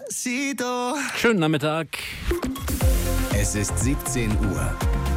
Despacito. Schönen Nachmittag. Es ist 17 Uhr.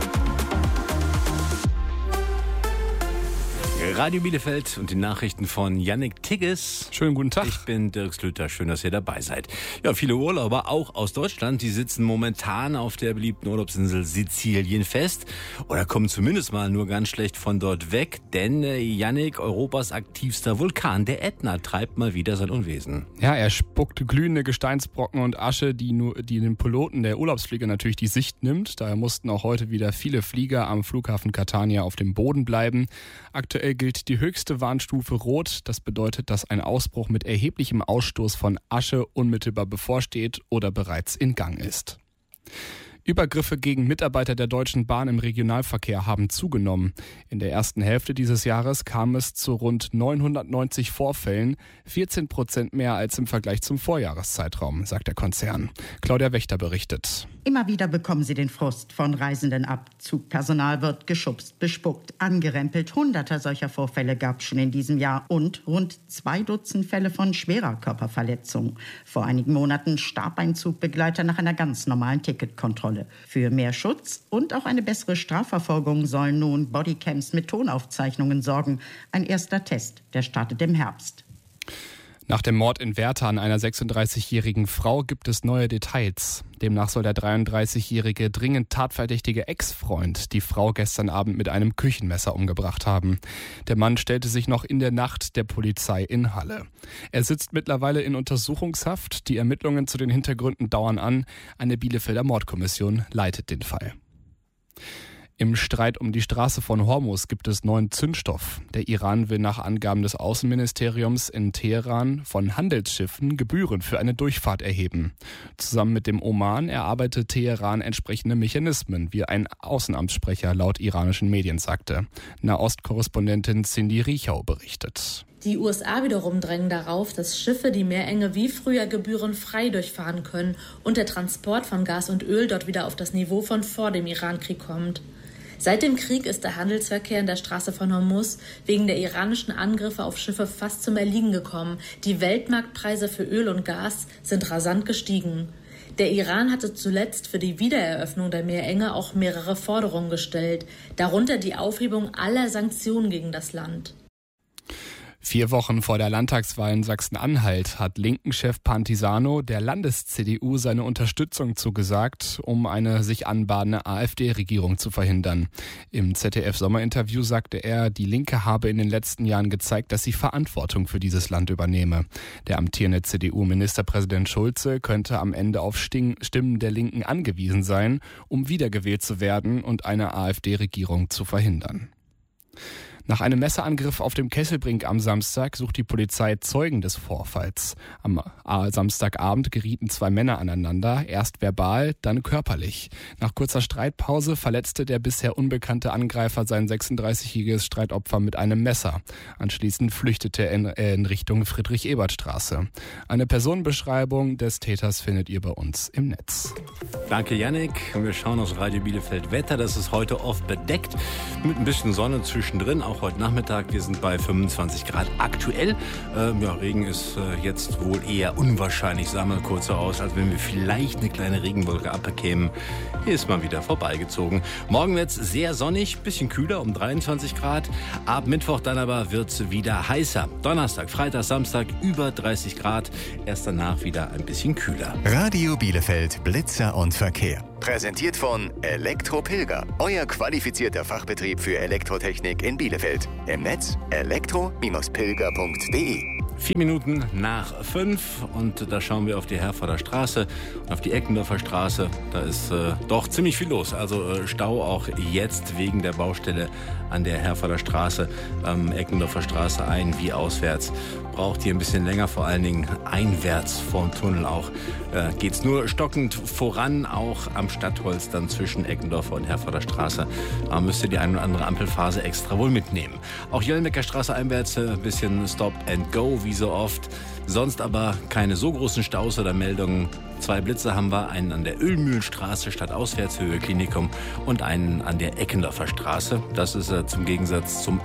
Radio Bielefeld und die Nachrichten von Yannick Tigges. Schönen guten Tag. Ich bin Dirk Slüter, schön, dass ihr dabei seid. Ja, viele Urlauber, auch aus Deutschland, die sitzen momentan auf der beliebten Urlaubsinsel Sizilien fest oder kommen zumindest mal nur ganz schlecht von dort weg, denn Yannick, Europas aktivster Vulkan, der Ätna, treibt mal wieder sein Unwesen. Ja, er spuckt glühende Gesteinsbrocken und Asche, die den Piloten der Urlaubsflieger natürlich die Sicht nimmt. Daher mussten auch heute wieder viele Flieger am Flughafen Catania auf dem Boden bleiben. Aktuell gilt die höchste Warnstufe Rot. Das bedeutet, dass ein Ausbruch mit erheblichem Ausstoß von Asche unmittelbar bevorsteht oder bereits in Gang ist. Übergriffe gegen Mitarbeiter der Deutschen Bahn im Regionalverkehr haben zugenommen. In der ersten Hälfte dieses Jahres kam es zu rund 990 Vorfällen, 14% mehr als im Vergleich zum Vorjahreszeitraum, sagt der Konzern. Claudia Wächter berichtet. Immer wieder bekommen sie den Frust von Reisenden ab. Zugpersonal wird geschubst, bespuckt, angerempelt. Hunderte solcher Vorfälle gab es schon in diesem Jahr und rund 2 Dutzend Fälle von schwerer Körperverletzung. Vor einigen Monaten starb ein Zugbegleiter nach einer ganz normalen Ticketkontrolle. Für mehr Schutz und auch eine bessere Strafverfolgung sollen nun Bodycams mit Tonaufzeichnungen sorgen. Ein erster Test, der startet im Herbst. Nach dem Mord in Werther an einer 36-jährigen Frau gibt es neue Details. Demnach soll der 33-jährige dringend tatverdächtige Ex-Freund die Frau gestern Abend mit einem Küchenmesser umgebracht haben. Der Mann stellte sich noch in der Nacht der Polizei in Halle. Er sitzt mittlerweile in Untersuchungshaft. Die Ermittlungen zu den Hintergründen dauern an. Eine Bielefelder Mordkommission leitet den Fall. Im Streit um die Straße von Hormuz gibt es neuen Zündstoff. Der Iran will nach Angaben des Außenministeriums in Teheran von Handelsschiffen Gebühren für eine Durchfahrt erheben. Zusammen mit dem Oman erarbeitet Teheran entsprechende Mechanismen, wie ein Außenamtssprecher laut iranischen Medien sagte. Nahost-Korrespondentin Cindy Riechau berichtet. Die USA wiederum drängen darauf, dass Schiffe die Meerenge wie früher gebührenfrei durchfahren können und der Transport von Gas und Öl dort wieder auf das Niveau von vor dem Irankrieg kommt. Seit dem Krieg ist der Handelsverkehr in der Straße von Hormuz wegen der iranischen Angriffe auf Schiffe fast zum Erliegen gekommen. Die Weltmarktpreise für Öl und Gas sind rasant gestiegen. Der Iran hatte zuletzt für die Wiedereröffnung der Meerenge auch mehrere Forderungen gestellt, darunter die Aufhebung aller Sanktionen gegen das Land. 4 Wochen vor der Landtagswahl in Sachsen-Anhalt hat Linken-Chef Pantisano der Landes-CDU seine Unterstützung zugesagt, um eine sich anbahnende AfD-Regierung zu verhindern. Im ZDF-Sommerinterview sagte er, die Linke habe in den letzten Jahren gezeigt, dass sie Verantwortung für dieses Land übernehme. Der amtierende CDU-Ministerpräsident Schulze könnte am Ende auf Stimmen der Linken angewiesen sein, um wiedergewählt zu werden und eine AfD-Regierung zu verhindern. Nach einem Messerangriff auf dem Kesselbrink am Samstag sucht die Polizei Zeugen des Vorfalls. Am Samstagabend gerieten 2 Männer aneinander, erst verbal, dann körperlich. Nach kurzer Streitpause verletzte der bisher unbekannte Angreifer sein 36-jähriges Streitopfer mit einem Messer. Anschließend flüchtete er in Richtung Friedrich-Ebert-Straße. Eine Personenbeschreibung des Täters findet ihr bei uns im Netz. Danke, Yannick. Wir schauen aus Radio Bielefeld Wetter. Das ist heute oft bedeckt mit ein bisschen Sonne zwischendrin. Auch heute Nachmittag. Wir sind bei 25 Grad aktuell. Regen ist jetzt wohl eher unwahrscheinlich. Sah mal kurz so aus, als wenn wir vielleicht eine kleine Regenwolke abbekämen. Hier ist mal wieder vorbeigezogen. Morgen wird es sehr sonnig, bisschen kühler um 23 Grad. Ab Mittwoch dann aber wird es wieder heißer. Donnerstag, Freitag, Samstag über 30 Grad. Erst danach wieder ein bisschen kühler. Radio Bielefeld, Blitzer und Verkehr. Präsentiert von Elektro-Pilger, euer qualifizierter Fachbetrieb für Elektrotechnik in Bielefeld. Im Netz elektro-pilger.de. 4 Minuten nach 5 und da schauen wir auf die Herforder Straße und auf die Eckendorfer Straße. Da ist doch ziemlich viel los. Also Stau auch jetzt wegen der Baustelle an der Herforder Straße, Eckendorfer Straße ein- wie auswärts. Braucht hier ein bisschen länger, vor allen Dingen einwärts vom Tunnel auch. Geht's nur stockend voran, auch am Stadtholz dann zwischen Eckendorfer und Herforder Straße. Da müsst ihr die eine oder andere Ampelphase extra wohl mitnehmen. Auch Jöllenbecker Straße einwärts ein bisschen Stop and Go, wie so oft. Sonst aber keine so großen Staus oder Meldungen. 2 Blitze haben wir, einen an der Ölmühlenstraße stadtauswärts Höhe Klinikum und einen an der Eckendorfer Straße. Das ist zum Gegensatz zum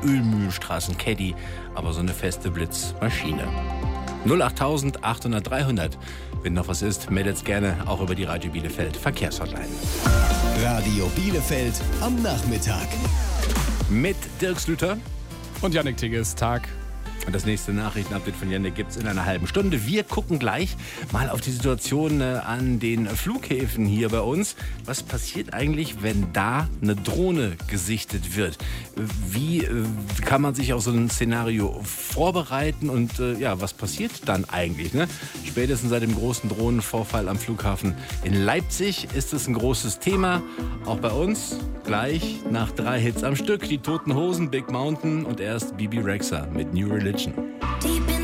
Ölmühlenstraßen-Caddy, aber so eine feste Blitzmaschine. 08000 800 300 Wenn noch was ist, meldet es gerne auch über die Radio Bielefeld Verkehrshotline. Radio Bielefeld am Nachmittag. Mit Dirk Slüter und Jannik Tigges. Tag. Und das nächste Nachrichtenupdate von Jannik gibt es in einer halben Stunde. Wir gucken gleich mal auf die Situation an den Flughäfen hier bei uns. Was passiert eigentlich, wenn da eine Drohne gesichtet wird? Wie kann man sich auf so ein Szenario vorbereiten und was passiert dann eigentlich? Ne? Spätestens seit dem großen Drohnenvorfall am Flughafen in Leipzig ist es ein großes Thema. Auch bei uns gleich nach 3 Hits am Stück. Die Toten Hosen, Big Mountain und erst Bibi Rexha mit New Religion. Deep in